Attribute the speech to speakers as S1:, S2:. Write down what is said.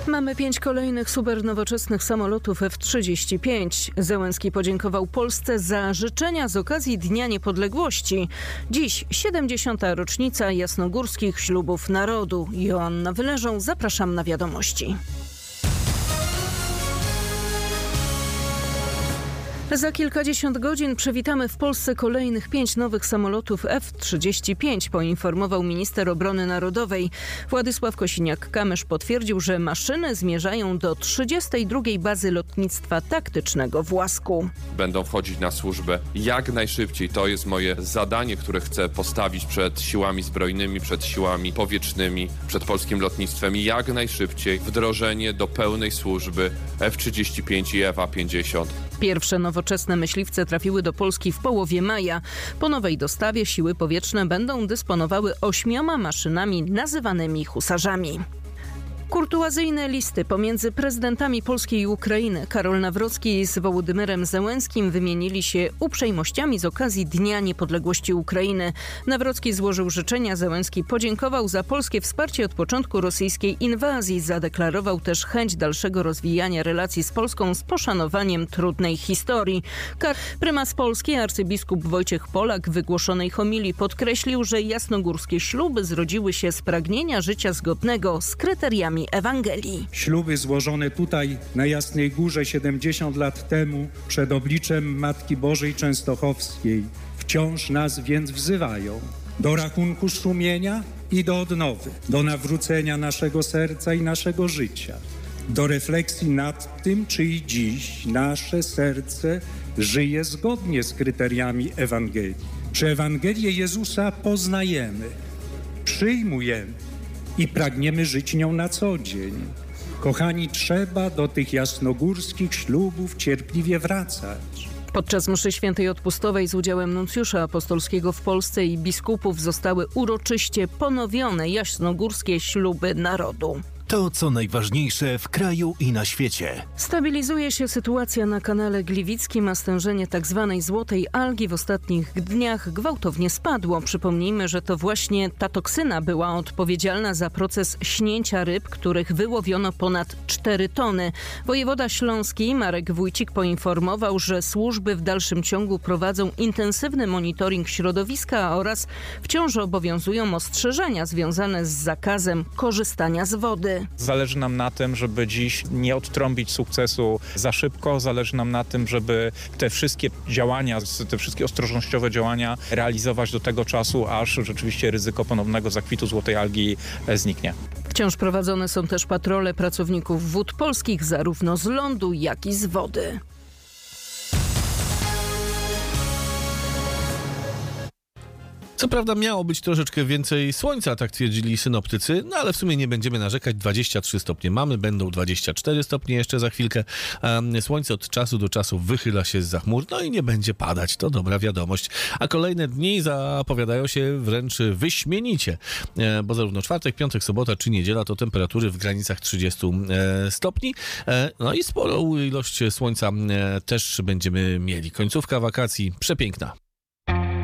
S1: Mamy 5 kolejnych supernowoczesnych samolotów F-35. Zełenski podziękował Polsce za życzenia z okazji Dnia Niepodległości. Dziś 70. rocznica jasnogórskich ślubów narodu. Joanna Wyleżą, zapraszam na wiadomości. Za kilkadziesiąt godzin przywitamy w Polsce kolejnych 5 nowych samolotów F-35, poinformował minister obrony narodowej. Władysław Kosiniak-Kamysz potwierdził, że maszyny zmierzają do 32. bazy lotnictwa taktycznego w Łasku.
S2: Będą wchodzić na służbę jak najszybciej. To jest moje zadanie, które chcę postawić przed siłami zbrojnymi, przed siłami powietrznymi, przed polskim lotnictwem. Jak najszybciej wdrożenie do pełnej służby F-35 i F-50.
S1: Pierwsze nowoczesne myśliwce trafiły do Polski w połowie maja. Po nowej dostawie siły powietrzne będą dysponowały 8 maszynami nazywanymi husarzami. Kurtuazyjne listy pomiędzy prezydentami Polski i Ukrainy. Karol Nawrocki z Wołodymyrem Zełenskim wymienili się uprzejmościami z okazji Dnia Niepodległości Ukrainy. Nawrocki złożył życzenia, Zełenski podziękował za polskie wsparcie od początku rosyjskiej inwazji. Zadeklarował też chęć dalszego rozwijania relacji z Polską z poszanowaniem trudnej historii. Prymas Polski, arcybiskup Wojciech Polak w wygłoszonej homilii podkreślił, że jasnogórskie śluby zrodziły się z pragnienia życia zgodnego z kryteriami Ewangelii.
S3: Śluby złożone tutaj na Jasnej Górze 70 lat temu przed obliczem Matki Bożej Częstochowskiej wciąż nas więc wzywają do rachunku sumienia i do odnowy, do nawrócenia naszego serca i naszego życia, do refleksji nad tym, czy i dziś nasze serce żyje zgodnie z kryteriami Ewangelii. Czy Ewangelię Jezusa poznajemy, przyjmujemy i pragniemy żyć nią na co dzień. Kochani, trzeba do tych jasnogórskich ślubów cierpliwie wracać.
S1: Podczas mszy świętej odpustowej z udziałem nuncjusza apostolskiego w Polsce i biskupów zostały uroczyście ponowione jasnogórskie śluby narodu.
S4: To, co najważniejsze w kraju i na świecie.
S1: Stabilizuje się sytuacja na kanale Gliwickim, a stężenie tzw. złotej algi w ostatnich dniach gwałtownie spadło. Przypomnijmy, że to właśnie ta toksyna była odpowiedzialna za proces śnięcia ryb, których wyłowiono ponad 4 tony. Wojewoda śląski Marek Wójcik poinformował, że służby w dalszym ciągu prowadzą intensywny monitoring środowiska oraz wciąż obowiązują ostrzeżenia związane z zakazem korzystania z wody.
S5: Zależy nam na tym, żeby dziś nie odtrąbić sukcesu za szybko. Zależy nam na tym, żeby te wszystkie działania, te wszystkie ostrożnościowe działania realizować do tego czasu, aż rzeczywiście ryzyko ponownego zakwitu złotej algi zniknie.
S1: Wciąż prowadzone są też patrole pracowników Wód Polskich, zarówno z lądu, jak i z wody.
S6: Co prawda miało być troszeczkę więcej słońca, tak twierdzili synoptycy, no ale w sumie nie będziemy narzekać. 23 stopnie mamy, będą 24 stopnie jeszcze za chwilkę. Słońce od czasu do czasu wychyla się zza chmur, no i nie będzie padać, to dobra wiadomość. A kolejne dni zapowiadają się wręcz wyśmienicie, bo zarówno czwartek, piątek, sobota czy niedziela to temperatury w granicach 30 stopni. No i sporą ilość słońca też będziemy mieli. Końcówka wakacji przepiękna.